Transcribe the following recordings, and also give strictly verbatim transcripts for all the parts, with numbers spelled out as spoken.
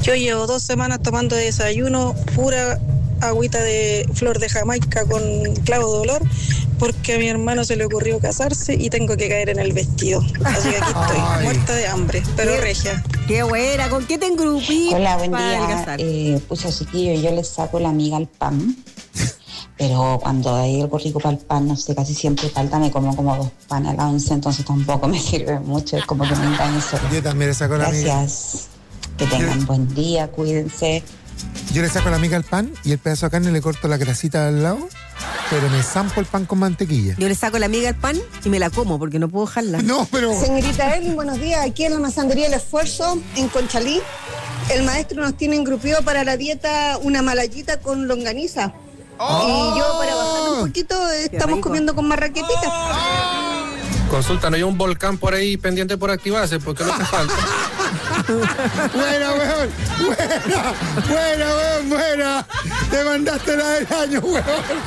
Yo llevo dos semanas tomando de desayuno pura agüita de flor de Jamaica con clavo de olor, porque a mi hermano se le ocurrió casarse y tengo que caer en el vestido. Así que aquí estoy, Ay. muerta de hambre, pero Qué- regia. Qué buena, ¿con qué te engrupí? Hola, buen para día. adelgazar? Eh, pucha, chiquillo, yo le saco la miga al pan, pero cuando hay algo rico para el pan, no sé, casi siempre falta, me como como dos panes a la once, entonces tampoco me sirve mucho, es como que me engaño solo. Yo también le saco la miga. Gracias. Que tengan buen día, cuídense. Yo le saco la miga al pan y el pedazo de carne le corto la grasita al lado, pero me zampo el pan con mantequilla. Yo le saco la miga al pan y me la como porque no puedo dejarla. No, pero... Señorita Evelyn, buenos días. Aquí en la masandería El Esfuerzo, en Conchalí, el maestro nos tiene engrupido para la dieta una malayita con longaniza. Oh. Y yo, para bajar un poquito, estamos rico. comiendo con marraquetitas. Consulta, ¿no hay un volcán por ahí pendiente por activarse? ¿Por qué no hace falta? Buena, weón. Buena, buena, weón, buena. Te mandaste la del año, weón.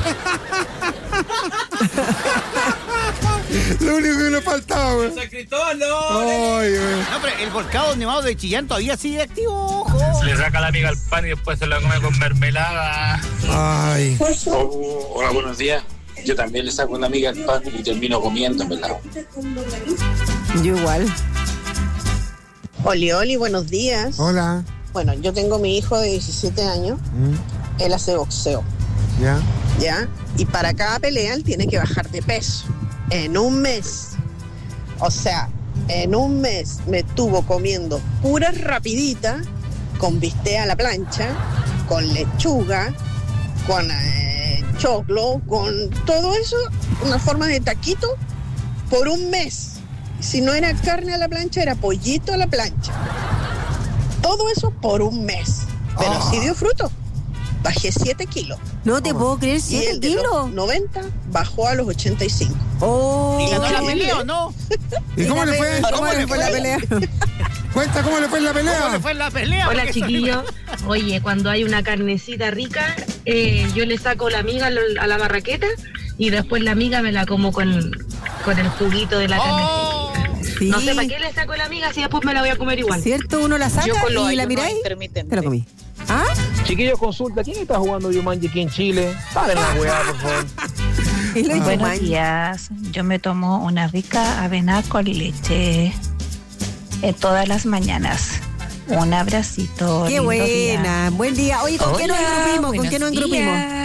Lo único que le faltaba, weón. San Cristóbal, no. Ay, weón. No, pero el volcado nevado de Chillán todavía sigue activo. Ojo. Le saca la miga al pan y después se la come con mermelada. Ay. Oh, hola, buenos días. Yo también le saco una miga al pan y termino comiendo, ¿verdad? Yo igual. Oli, Oli, buenos días. Hola. Bueno, yo tengo mi hijo de diecisiete años, Mm, él hace boxeo, ¿Ya? ¿ya? Y para cada pelea él tiene que bajar de peso en un mes. O sea, en un mes me estuvo comiendo pura rapidita, con bistec a la plancha, con lechuga, con eh, choclo, con todo eso, una forma de taquito, por un mes. Si no era carne a la plancha, era pollito a la plancha. Todo eso por un mes. Pero Oh. sí dio fruto. Bajé siete kilos. No te puedo creer, Y siete el de los kilos. noventa bajó a los ochenta y cinco. Oh. ¿Y ganó la Increíble. pelea o no? ¿Y cómo le fue? ¿Cómo le fue la pelea? Cuenta cómo le fue en la ¿Cómo le pelea. fue en la pelea? Hola, Porque chiquillos. Oye, cuando hay una carnecita rica, eh, yo le saco la miga a lo- a la marraqueta y después la miga me la como con, con el juguito de la Oh. carnecita. Sí. No sé para qué le saco la miga si después me la voy a comer igual. ¿Cierto? Uno la saca Yo con los y la ayunos miráis. intermitentes. Te lo comí. ¿Ah? Chiquillos, consulta, ¿quién está jugando Yumanji aquí en Chile? Paren la weá, por favor. Y lo hizo Buenos mal. días. Yo me tomo una rica avena con leche eh, todas las mañanas. Un abracito. Qué lindo buena. día. Buen día. Oye, ¿con qué nos Hola, engrupimos? ¿Con qué nos buenos engrupimos? días.